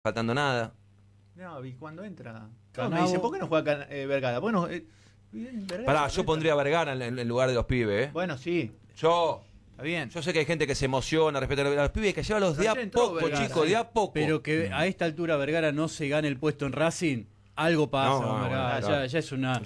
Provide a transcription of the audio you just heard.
faltando nada. No, y cuando entra. No, Canavo. me dice, ¿por qué no juega Vergara? Bueno, Vergara Pará, yo entra. pondría a Vergara en lugar de los pibes, Bueno, sí, Yo está bien. sé que hay gente que se emociona respecto a los pibes, que lleva los de Pero a ayer entró poco, Vergara, chicos, de a poco. Pero que a esta altura Vergara no se gane el puesto en Racing, algo pasa No, con Vergara. claro. Ya es una.